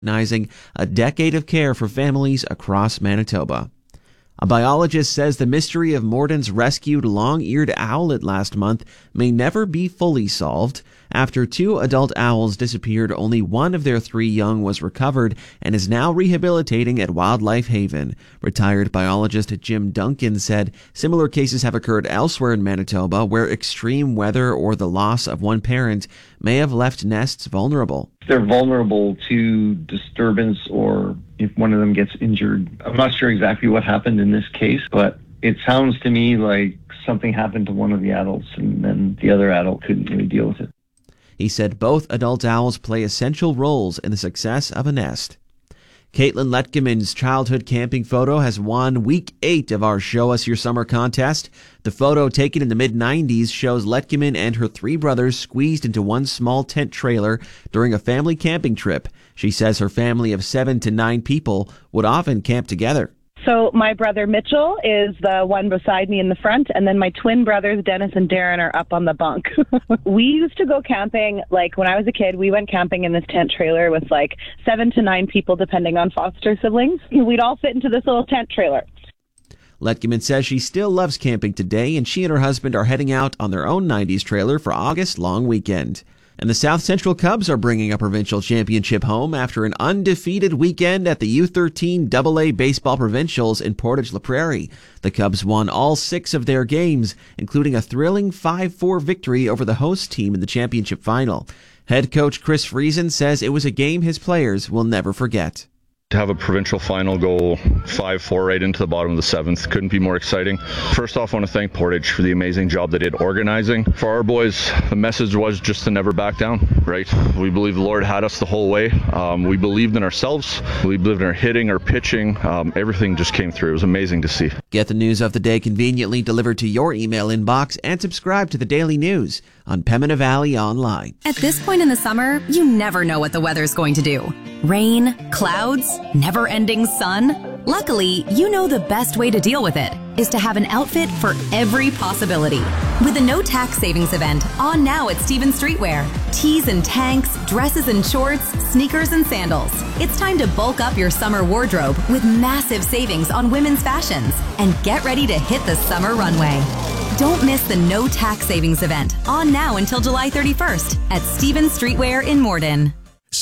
recognizing a decade of care for families across Manitoba. A biologist says the mystery of Morden's rescued long-eared owlet last month may never be fully solved. After 2 adult owls disappeared, only one of their 3 young was recovered and is now rehabilitating at Wildlife Haven. Retired biologist Jim Duncan said similar cases have occurred elsewhere in Manitoba where extreme weather or the loss of one parent may have left nests vulnerable. They're vulnerable to disturbance, or if one of them gets injured. I'm not sure exactly what happened in this case, but it sounds to me like something happened to one of the adults and then the other adult couldn't really deal with it. He said both adult owls play essential roles in the success of a nest. Caitlin Letkeman's childhood camping photo has won Week 8 of our Show Us Your Summer contest. The photo, taken in the mid-90s, shows Letkeman and her 3 brothers squeezed into one small tent trailer during a family camping trip. She says her family of 7 to 9 people would often camp together. So my brother Mitchell is the one beside me in the front, and then my twin brothers Dennis and Darren are up on the bunk. We used to go camping, like when I was a kid, we went camping in this tent trailer with like 7 to 9 people depending on foster siblings. We'd all fit into this little tent trailer. Letkeman says she still loves camping today, and she and her husband are heading out on their own 90s trailer for August long weekend. And the South Central Cubs are bringing a provincial championship home after an undefeated weekend at the U13 AA Baseball Provincials in Portage La Prairie. The Cubs won all 6 of their games, including a thrilling 5-4 victory over the host team in the championship final. Head coach Chris Friesen says it was a game his players will never forget. To have a provincial final go 5-4 right into the bottom of the 7th couldn't be more exciting. First off, I want to thank Portage for the amazing job they did organizing. For our boys, the message was just to never back down, right? We believe the Lord had us the whole way. We believed in ourselves. We believed in our hitting, our pitching. Everything just came through. It was amazing to see. Get the news of the day conveniently delivered to your email inbox and subscribe to the Daily News on Pembina Valley Online. At this point in the summer, you never know what the weather's going to do. Rain, clouds, never-ending sun. Luckily, you know the best way to deal with it is to have an outfit for every possibility. With the No Tax Savings event on now at Stevens Streetwear. Tees and tanks, dresses and shorts, sneakers and sandals. It's time to bulk up your summer wardrobe with massive savings on women's fashions and get ready to hit the summer runway. Don't miss the No Tax Savings event on now until July 31st at Stevens Streetwear in Morden.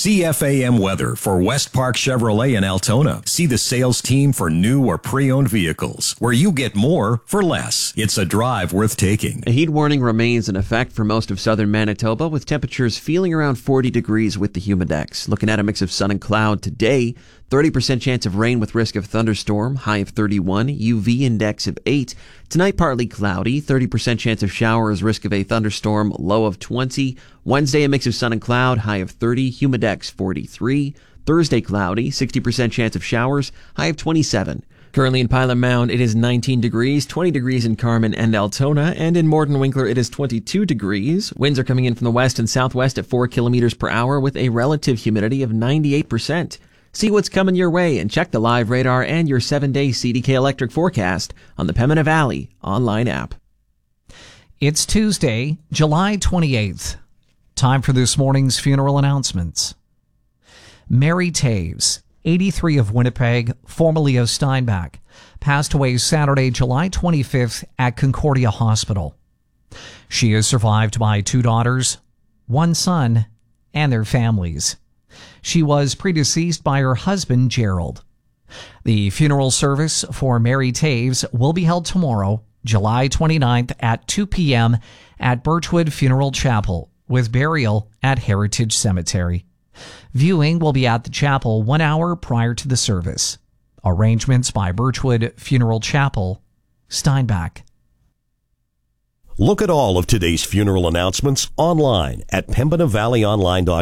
CFAM weather for West Park Chevrolet in Altona. See the sales team for new or pre-owned vehicles, where you get more for less. It's a drive worth taking. A heat warning remains in effect for most of southern Manitoba, with temperatures feeling around 40 degrees with the humidex. Looking at a mix of sun and cloud today, 30% chance of rain with risk of thunderstorm, high of 31, UV index of 8. Tonight, partly cloudy, 30% chance of showers, risk of a thunderstorm, low of 20. Wednesday, a mix of sun and cloud, high of 30, humidex 43. Thursday, cloudy, 60% chance of showers, high of 27. Currently in Pilot Mound, it is 19 degrees, 20 degrees in Carman and Altona, and in Morden Winkler, it is 22 degrees. Winds are coming in from the west and southwest at 4 kilometers per hour with a relative humidity of 98%. See what's coming your way and check the live radar and your 7-day CDK electric forecast on the Pembina Valley online app. It's Tuesday, July 28th. Time for this morning's funeral announcements. Mary Taves, 83 of Winnipeg, formerly of Steinbach, passed away Saturday, July 25th at Concordia Hospital. She is survived by 2 daughters, 1 son, and their families. She was predeceased by her husband, Gerald. The funeral service for Mary Taves will be held tomorrow, July 29th at 2 p.m. at Birchwood Funeral Chapel, with burial at Heritage Cemetery. Viewing will be at the chapel 1 hour prior to the service. Arrangements by Birchwood Funeral Chapel, Steinbach. Look at all of today's funeral announcements online at PembinaValleyOnline.com.